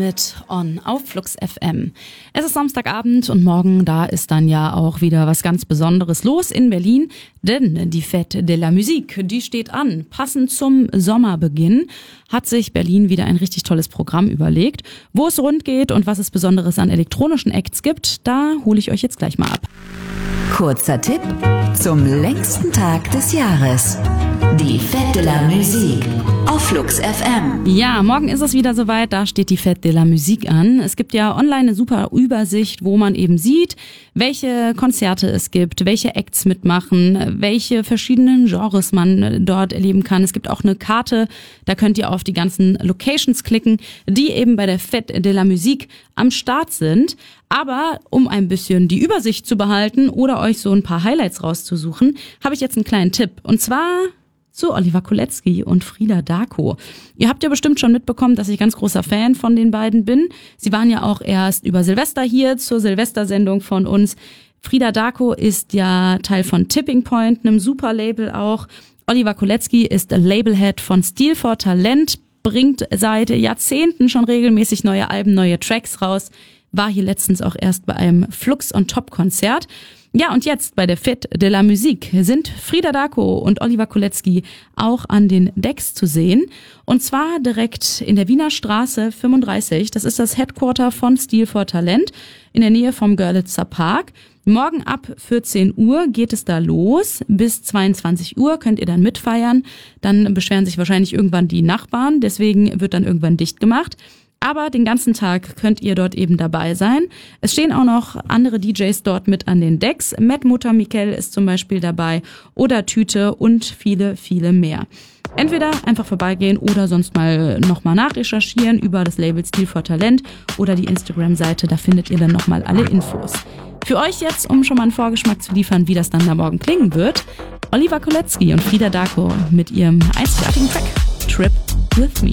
mit On auf Flux FM. Es ist Samstagabend und morgen, da ist dann ja auch wieder was ganz Besonderes los in Berlin, denn die Fête de la Musique, die steht an. Passend zum Sommerbeginn hat sich Berlin wieder ein richtig tolles Programm überlegt. Wo es rund geht und was es Besonderes an elektronischen Acts gibt, da hole ich euch jetzt gleich mal ab. Kurzer Tipp zum längsten Tag des Jahres. Die Fête de la Musique auf Flux FM. Ja, morgen ist es wieder soweit, da steht die Fête de la Musique an. Es gibt ja online eine super Übersicht, wo man eben sieht, welche Konzerte es gibt, welche Acts mitmachen, welche verschiedenen Genres man dort erleben kann. Es gibt auch eine Karte, da könnt ihr auf die ganzen Locations klicken, die eben bei der Fête de la Musique am Start sind. Aber um ein bisschen die Übersicht zu behalten oder euch so ein paar Highlights rauszusuchen, habe ich jetzt einen kleinen Tipp. Und zwar zu Oliver Kolecki und Frida Darko. Ihr habt ja bestimmt schon mitbekommen, dass ich ganz großer Fan von den beiden bin. Sie waren ja auch erst über Silvester hier zur Silvestersendung von uns. Frida Darko ist ja Teil von Tipping Point, einem super Label auch. Oliver Kolecki ist Labelhead von Stil for Talent, bringt seit Jahrzehnten schon regelmäßig neue Alben, neue Tracks raus. War hier letztens auch erst bei einem Flux on Top Konzert. Ja, und jetzt bei der Fête de la Musique sind Frida Darko und Oliver Kolecki auch an den Decks zu sehen. Und zwar direkt in der Wiener Straße 35. Das ist das Headquarter von Stil for Talent in der Nähe vom Görlitzer Park. Morgen ab 14 Uhr geht es da los. Bis 22 Uhr könnt ihr dann mitfeiern. Dann beschweren sich wahrscheinlich irgendwann die Nachbarn. Deswegen wird dann irgendwann dicht gemacht. Aber den ganzen Tag könnt ihr dort eben dabei sein. Es stehen auch noch andere DJs dort mit an den Decks. Matt Mutter Mikkel ist zum Beispiel dabei oder Tüte und viele, viele mehr. Entweder einfach vorbeigehen oder sonst mal nochmal nachrecherchieren über das Label Stil for Talent oder die Instagram-Seite. Da findet ihr dann nochmal alle Infos. Für euch jetzt, um schon mal einen Vorgeschmack zu liefern, wie das dann da morgen klingen wird, Oliver Kolecki und Frida Darko mit ihrem einzigartigen Track Trip With Me.